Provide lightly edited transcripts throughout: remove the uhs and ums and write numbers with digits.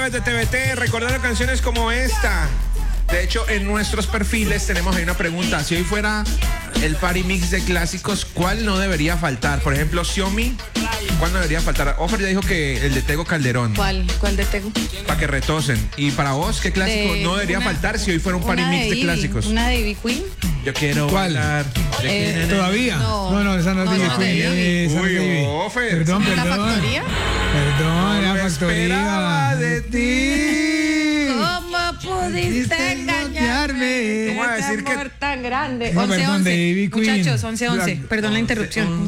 De TVT, recordando canciones como esta. De hecho, en nuestros perfiles tenemos ahí una pregunta. Si hoy fuera el party mix de clásicos, ¿cuál no debería faltar? Por ejemplo, Xiaomi, ¿cuál no debería faltar? Offer ya dijo que el de Tego Calderón. ¿Cuál de Tego? Para que retosen. Y para vos, ¿qué clásico no debería faltar si hoy fuera un party mix de clásicos? ¿Una de Ivy Queen? Yo quiero ¿Cuál? bailar. ¿Todavía? No, esa no es Ivy Queen. Uy, Offer. Perdón. ¿La factoría? Perdón, No la lo esperaba factoría. de ti. ¿Cómo pudiste engañarme? ¿Cómo va a decir que- amor tan grande. No, 11, perdón, 11. de Ivy Queen. Muchachos, 11. Perdón la interrupción.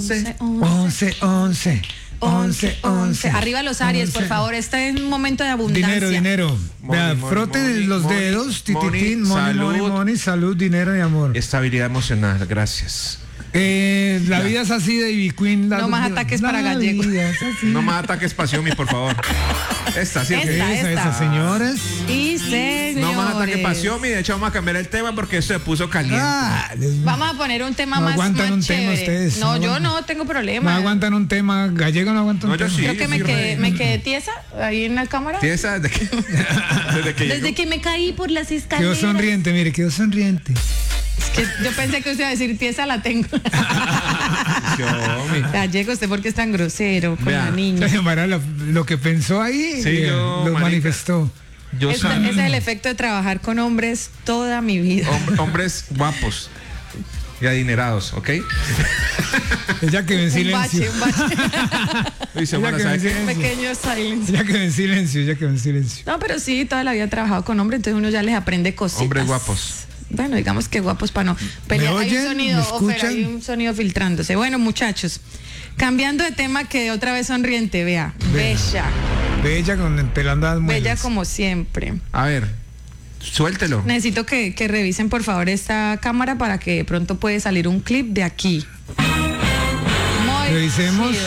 11. Arriba los Aries, por favor. Este es un momento de abundancia. Dinero. Vea, Money, froten money, los money, dedos. money, Tititín, money, salud, dinero y amor. Estabilidad emocional, gracias. La vida es así de Ivy Queen. No más ataques para gallegos. vida es así. No más ataques para Xiaomi, por favor. Esta, ¿sí? Esas señoras. Y señores. No más ataques para Xiaomi. De hecho, vamos a cambiar el tema porque esto se puso caliente. Vamos a poner un tema No más aguantan un chévere. tema ustedes, No, no yo aguantan. no tengo No problema. aguantan un tema. Gallego no aguanta un No, yo tema. sí. Creo que me quedé tiesa ahí en la cámara. ¿Tiesa desde que, desde que Desde llegó? que me caí por las Quedó escaleras. sonriente, mire, quedó sonriente. Es que yo pensé que usted iba a decir tiesa la tengo. Xiaomi. Gallego, ¿usted por qué es tan grosero con Vea. la niña? Lo que pensó ahí Sí, yo, lo marica. manifestó. Yo Ese soy es el efecto de trabajar con hombres toda mi vida. hombres guapos y adinerados, ¿ok? Ella quedó en Un silencio. bache. Dice, Ella bueno, quedó en ¿sabes qué? silencio. Pequeño silence. Ella quedó en silencio. No, pero sí, toda la vida he trabajado con hombres, entonces uno ya les aprende cositas. Hombres guapos. Bueno, digamos que guapos para no pelear. Hay oyen? un sonido, ¿Me Ofer, escuchan? hay un sonido filtrándose. Bueno, muchachos, cambiando de tema, que otra vez sonriente, vea. Bella. Bella con pelando las muelas. Bella como siempre. A ver, suéltelo. Necesito que revisen por favor esta cámara para que de pronto puede salir un clip de aquí. Muy Revisemos. chido.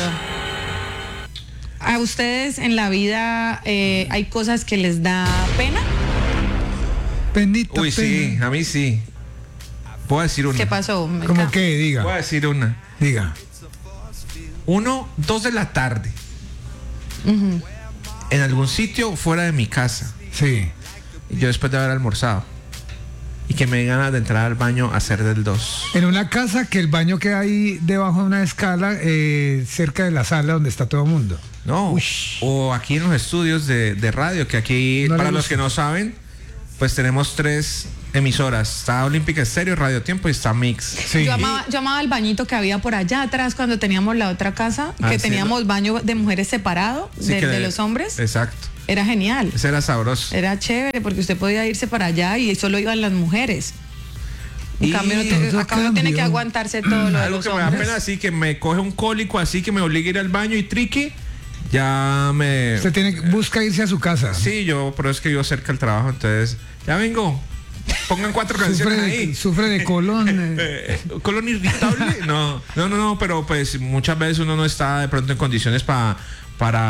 ¿A ustedes en la vida hay cosas que les da pena? Penita, Uy, sí, a mí sí. Puedo decir una. ¿Qué pasó? ¿Cómo que? Voy Diga. a decir una. Diga. 2 de la tarde. En algún sitio fuera de mi casa. Sí. Y yo después de haber almorzado. Y que me digan de entrar al baño a hacer del 2. En una casa que el baño queda ahí debajo de una escala, cerca de la sala donde está todo el mundo. No. Ush. O aquí en los estudios de radio, que aquí, No le para los gusta. que no saben, pues tenemos 3 emisoras. Está Olímpica Estéreo, Radio Tiempo y está Mix. Sí. Yo amaba el bañito que había por allá atrás cuando teníamos la otra casa, Ah, que sí, teníamos baño de mujeres separado Sí, de, que de los hombres. Exacto. Era genial. Ese era sabroso. Era chévere porque usted podía irse para allá y solo iban las mujeres. En Y cambio, todo acá uno tiene cambió. que aguantarse todo lo de Algo los que me da hombres. pena, así que me coge un cólico, así que me obliga a ir al baño y triqui. Ya me. Usted busca irse a su casa. Sí, pero es que yo cerca del trabajo, entonces. Ya vengo. Pongan 4 canciones ahí. Sufre de colon. ¿Colon irritable? No, pero pues muchas veces uno no está de pronto en condiciones para